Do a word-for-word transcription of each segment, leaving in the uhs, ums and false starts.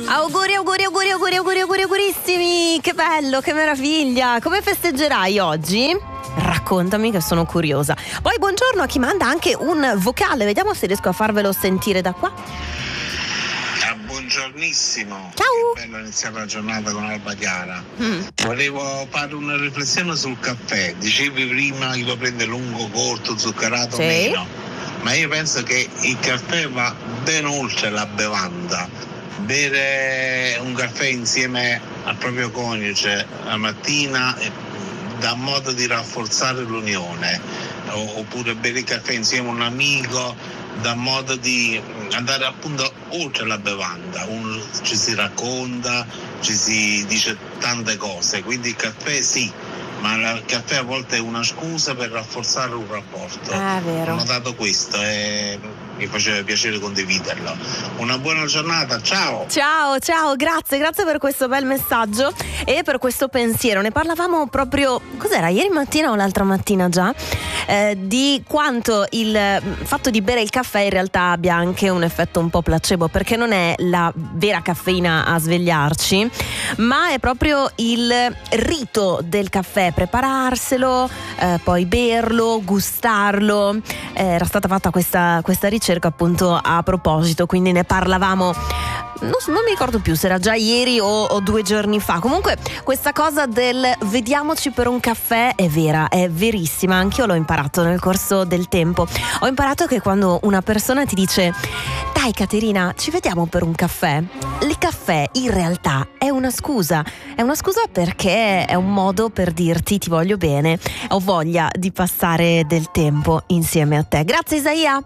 Auguri, auguri, auguri, auguri, auguri, auguri, augurissimi. Che bello, che meraviglia. Come festeggerai oggi? Raccontami che sono curiosa. Poi buongiorno a chi manda anche un vocale. Vediamo se riesco a farvelo sentire da qua. Ah, buongiornissimo. Ciao. Che bello iniziare la giornata con Alba Chiara. Mm. Volevo fare una riflessione sul caffè. Dicevi prima che lo prende lungo, corto, zuccherato o Sì. meno. Ma io penso che il caffè va ben oltre la bevanda. Bere un caffè insieme al proprio coniuge la mattina eh, dà modo di rafforzare l'unione, o- oppure bere il caffè insieme a un amico dà modo di andare appunto oltre la bevanda. Uno ci si racconta, ci si dice tante cose, quindi il caffè sì, ma il caffè a volte è una scusa per rafforzare un rapporto. Ah, vero. Ho notato questo e mi faceva piacere condividerlo. Una buona giornata, ciao! Ciao, ciao, grazie, grazie per questo bel messaggio e per questo pensiero. Ne parlavamo proprio, cos'era, ieri mattina o l'altra mattina già, eh, di quanto il fatto di bere il caffè in realtà abbia anche un effetto un po' placebo, perché non è la vera caffeina a svegliarci, ma è proprio il rito del caffè, prepararselo, eh, poi berlo, gustarlo. Eh, era stata fatta questa, questa ricerca appunto a proposito, quindi ne parlavamo, non, non mi ricordo più se era già ieri o, o due giorni fa. Comunque questa cosa del vediamoci per un caffè è vera, è verissima, anch'io l'ho imparato nel corso del tempo. Ho imparato che quando una persona ti dice dai Caterina ci vediamo per un caffè, il caffè in realtà è una scusa, è una scusa perché è un modo per dirti ti voglio bene, ho voglia di passare del tempo insieme a te. Grazie Isaia.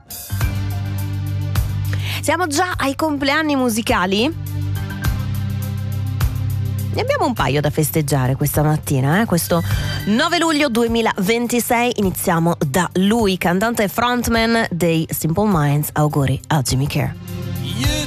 Siamo già ai compleanni musicali? Ne abbiamo un paio da festeggiare questa mattina, eh? Questo nove luglio duemilaventisei iniziamo da lui, cantante e frontman dei Simple Minds. Auguri a Jimmy Care.